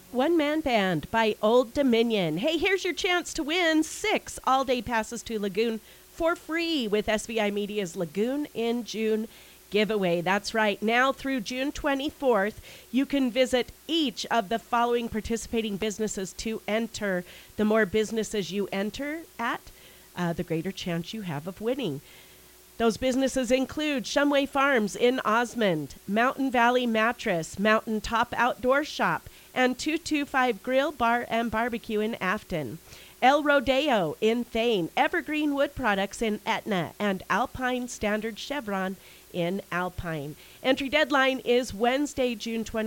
One Man Band by Old Dominion. Hey, here's your chance to win 6 all-day passes to Lagoon for free with SVI Media's Lagoon in June giveaway. That's right. Now through June 24th, you can visit each of the following participating businesses to enter. The more businesses you enter at, the greater chance you have of winning. Those businesses include Shumway Farms in Osmond, Mountain Valley Mattress, Mountain Top Outdoor Shop, and 225 Grill, Bar, and Barbecue in Afton. El Rodeo in Thane, Evergreen Wood Products in Etna, and Alpine Standard Chevron in Alpine. Entry deadline is Wednesday, June 20th.